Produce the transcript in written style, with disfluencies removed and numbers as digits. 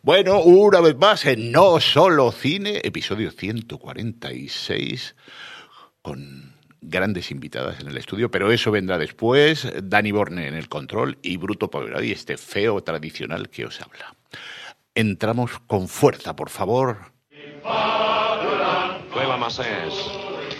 Bueno, una vez más en No Solo Cine, episodio 146, con grandes invitadas en el estudio, pero eso vendrá después. Dani Borne en el control y Bruto Poveradi, este feo tradicional que os habla. Entramos con fuerza, por favor. Fue la Macés.